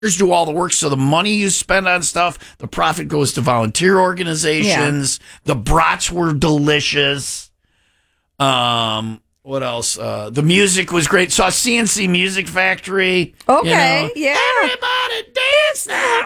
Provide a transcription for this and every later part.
do all the work. So the money you spend on stuff, the profit goes to volunteer organizations. Yeah. The brats were delicious. What else? The music was great. Saw CNC Music Factory. Okay, yeah. Everybody dance now.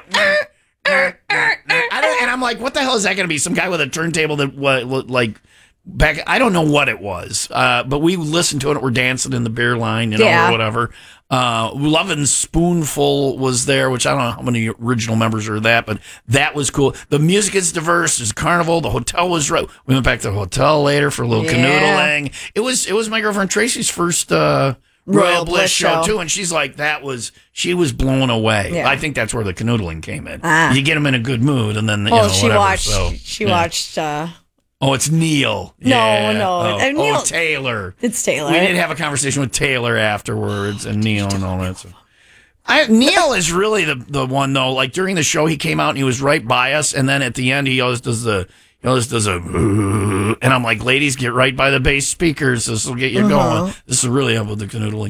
And I'm like, what the hell is that going to be? Some guy with a turntable that like back. I don't know what it was, but we listened to it. We're dancing in the beer line, or whatever. Lovin' Spoonful was there, which I don't know how many original members are that, but that was cool. The music is diverse. There's a carnival. The hotel was right. We went back to the hotel later for a little canoodling. It was my girlfriend Tracy's first Royal Bliss show too, and she's like, she was blown away. Yeah. I think that's where the canoodling came in. You get them in a good mood, and then she whatever. Watched. Oh, it's Neil. No. Neil. Taylor. It's Taylor. We did have a conversation with Taylor afterwards, and Neil and all that stuff. Neil is really the one, though. Like, during the show, he came out and he was right by us, and then at the end, he always does a, and I'm like, ladies, get right by the bass speakers. This will get you going. This will really help with the canoodling.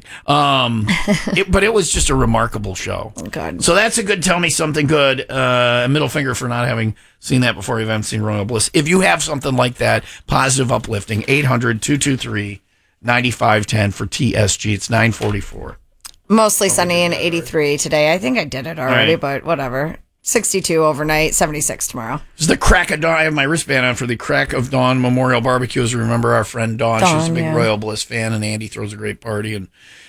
But it was just a remarkable show. Oh, God. So that's a good tell me something good. Middle finger for not having seen that before. You haven't seen Royal Bliss. If you have something like that, positive, uplifting, 800-223-9510 for TSG. It's 944. Mostly sunny and 83 today. I think I did it already, but whatever. 62 overnight, 76 tomorrow. This is the Crack of Dawn. I have my wristband on for the Crack of Dawn Memorial Barbecue. As we remember our friend Dawn. She's a big Royal Bliss fan, and Andy throws a great party, and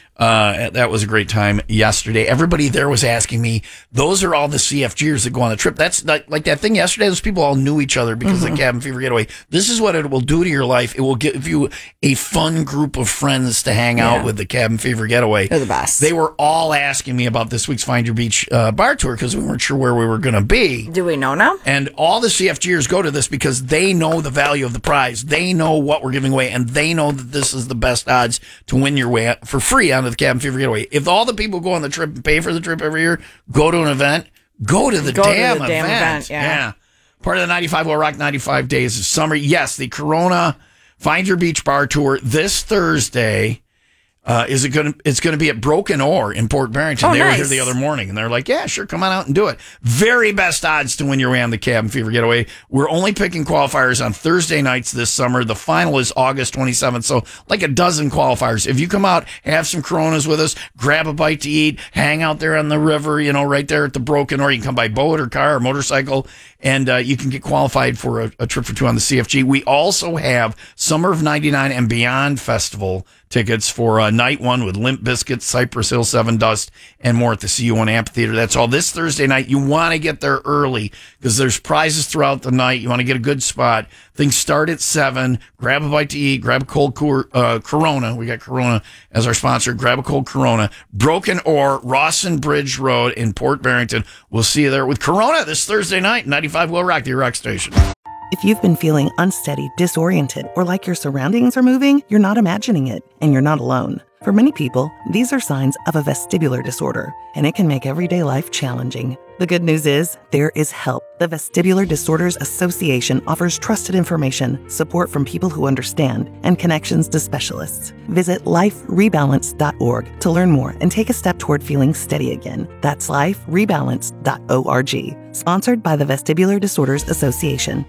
that was a great time yesterday. Everybody there was asking me, those are all the CFGers that go on the trip. That's like that thing yesterday. Those people all knew each other because of the Cabin Fever Getaway. This is what it will do to your life. It will give you a fun group of friends to hang out with the Cabin Fever Getaway. They're the best. They were all asking me about this week's Find Your Beach bar tour because we weren't sure where we were going to be. Do we know now? And all the CFGers go to this because they know the value of the prize. They know what we're giving away, and they know that this is the best odds to win your way for free onto the Cabin Fever Getaway. If all the people go on the trip and pay for the trip every year, go to an event, go to the damn event. Yeah. Part of the 95 Will Rock 95 Days of Summer. Yes, the Corona Find Your Beach Bar Tour this Thursday. It's going to be at Broken Oar in Port Barrington. They were here the other morning, and they're like, yeah, sure, come on out and do it. Very best odds to win your way on the Cabin Fever Getaway. We're only picking qualifiers on Thursday nights this summer. The final is August 27th, so like a dozen qualifiers. If you come out, have some Coronas with us, grab a bite to eat, hang out there on the river, right there at the Broken Oar. You can come by boat or car or motorcycle, and you can get qualified for a trip for two on the CFG. We also have Summer of 99 and Beyond Festival tickets for night one with Limp Bizkit, Cypress Hill, Seven Dust, and more at the CU1 Amphitheater. That's all this Thursday night. You want to get there early because there's prizes throughout the night. You want to get a good spot. Things start at 7. Grab a bite to eat. Grab a cold Corona. We got Corona as our sponsor. Grab a cold Corona. Broken Oar, Rawson Bridge Road in Port Barrington. We'll see you there with Corona this Thursday night. 95 Will Rock, the Rock Station. If you've been feeling unsteady, disoriented, or like your surroundings are moving, you're not imagining it, and you're not alone. For many people, these are signs of a vestibular disorder, and it can make everyday life challenging. The good news is, there is help. The Vestibular Disorders Association offers trusted information, support from people who understand, and connections to specialists. Visit liferebalance.org to learn more and take a step toward feeling steady again. That's liferebalance.org. Sponsored by the Vestibular Disorders Association.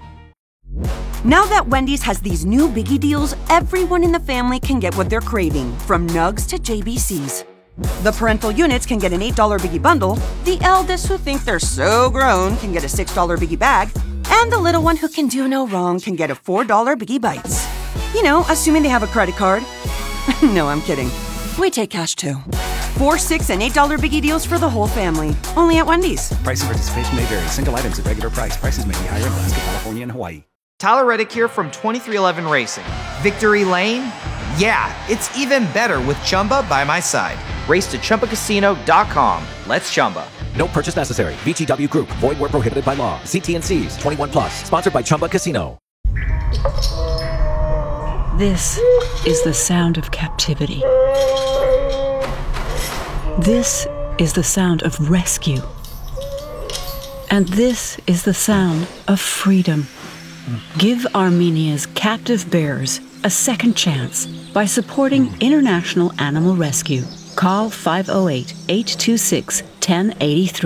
Now that Wendy's has these new biggie deals, everyone in the family can get what they're craving, from nugs to JBCs. The parental units can get an $8 biggie bundle, the eldest who think they're so grown can get a $6 biggie bag, and the little one who can do no wrong can get a $4 biggie bites. Assuming they have a credit card. No, I'm kidding. We take cash too. $4, $6, and $8 biggie deals for the whole family. Only at Wendy's. Price and participation may vary. Single items at regular price. Prices may be higher in Alaska, California, and Hawaii. Tyler Reddick here from 2311 Racing. Victory Lane? Yeah, it's even better with Chumba by my side. Race to ChumbaCasino.com. Let's Chumba. No purchase necessary. VGW Group. Void where prohibited by law. See T&Cs. 21 plus. Sponsored by Chumba Casino. This is the sound of captivity. This is the sound of rescue. And this is the sound of freedom. Give Armenia's captive bears a second chance by supporting International Animal Rescue. Call 508-826-10 1083.